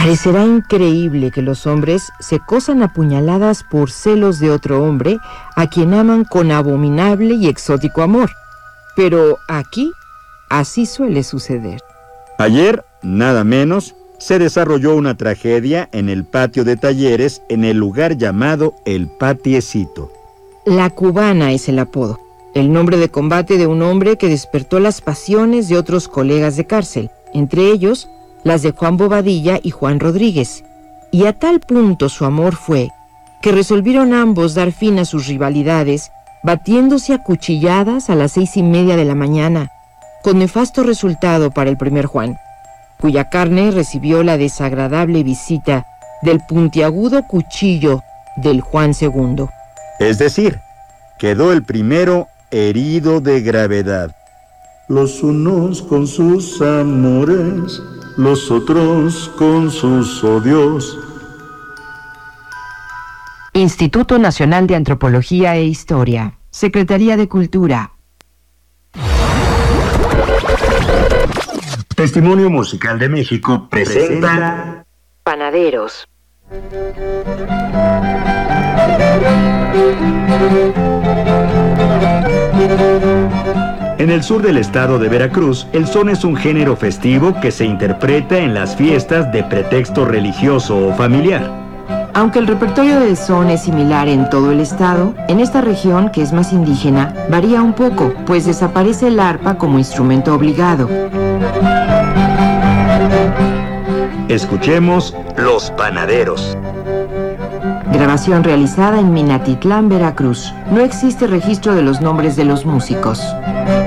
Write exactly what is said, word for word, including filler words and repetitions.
Parecerá increíble que los hombres se cosan a puñaladas por celos de otro hombre a quien aman con abominable y exótico amor. Pero aquí, así suele suceder. Ayer, nada menos, se desarrolló una tragedia en el patio de talleres en el lugar llamado El Patiecito. La Cubana es el apodo, el nombre de combate de un hombre que despertó las pasiones de otros colegas de cárcel, entre ellos las de Juan Bobadilla y Juan Rodríguez, y a tal punto su amor fue que resolvieron ambos dar fin a sus rivalidades, batiéndose a cuchilladas a las seis y media de la mañana, con nefasto resultado para el primer Juan, cuya carne recibió la desagradable visita del puntiagudo cuchillo del Juan segundo. Es decir, quedó el primero herido de gravedad. Los unos con sus amores, los otros con sus odios. Instituto Nacional de Antropología e Historia, Secretaría de Cultura. Testimonio Musical de México presenta Panaderos. En el sur del estado de Veracruz, el son es un género festivo que se interpreta en las fiestas de pretexto religioso o familiar. Aunque el repertorio del son es similar en todo el estado, en esta región, que es más indígena, varía un poco, pues desaparece el arpa como instrumento obligado. Escuchemos Los Panaderos. Grabación realizada en Minatitlán, Veracruz. No existe registro de los nombres de los músicos.